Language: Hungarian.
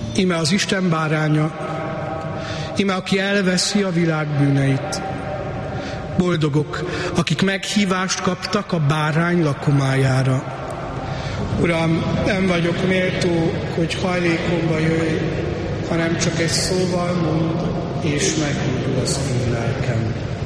Íme az Isten báránya, íme aki elveszi a világ bűneit. Boldogok, akik meghívást kaptak a bárány lakomájára. Uram, nem vagyok méltó, hogy hajlékomba jöjj, hanem csak egy szóval mondd, és meggyógyul az én lelkem.